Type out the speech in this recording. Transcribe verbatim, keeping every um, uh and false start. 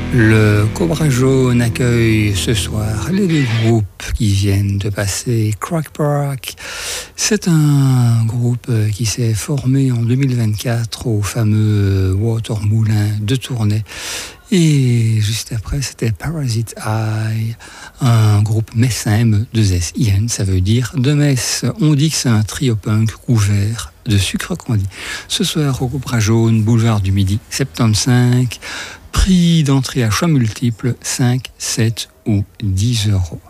Le Cobra Jaune accueille ce soir les deux groupes qui viennent de passer. Crack Park, c'est un groupe qui s'est formé en deux mille vingt-quatre au fameux Water Moulin de Tournai. Et juste après, c'était Parasite Eye, un groupe messin, M deux S I N, ça veut dire de Metz. On dit que c'est un trio punk couvert de sucre candi. Ce soir, au Cobra Jaune, boulevard du Midi, soixante-quinze, prix d'entrée à choix multiples, cinq, sept ou dix euros.